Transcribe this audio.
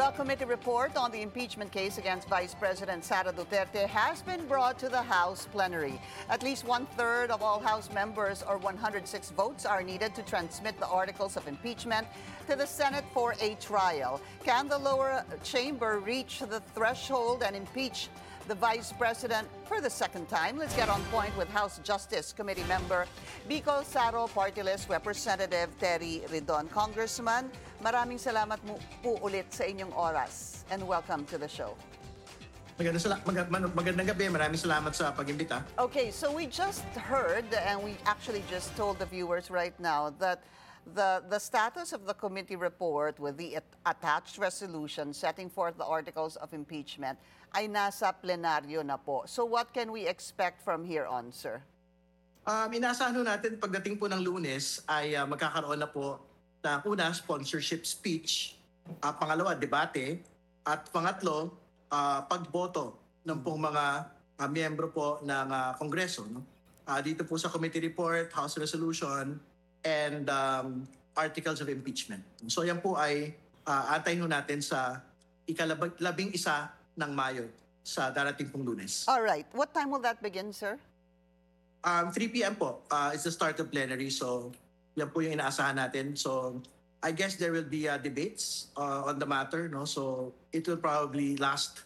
The committee report on the impeachment case against Vice President Sara Duterte has been brought to the House plenary. At least one-third of all House members, or 106 votes, are needed to transmit the articles of impeachment to the Senate for a trial. Can the lower chamber reach the threshold and impeach the Vice President for the second time? Let's get on point with House Justice Committee member Bicol Saro Party List Representative Terry Ridon. Congressman, maraming salamat po ulit sa inyong oras and welcome to the show. Magandang gabi. Maraming salamat sa pag-imbita. Okay, so we just heard and we actually just told the viewers right now that the status of the committee report with the attached resolution setting forth the articles of impeachment ay nasa plenaryo na po. So what can we expect from here on, sir? Inaasahan natin pagdating po ng Lunes ay magkakaroon na po ng una, sponsorship speech, pangalawa, debate, at pangatlo, pagboto ng pong mga miyembro po ng Kongreso. No? Dito po sa committee report, House resolution, and articles of impeachment. So yan po ay antayin natin sa ikalabing isa ng Mayo sa darating pong Lunes. All right. What time will that begin, sir? 3 p.m. po is the start of plenary. So yan po yung inaasahan natin. So I guess there will be debates on the matter. No? So it will probably last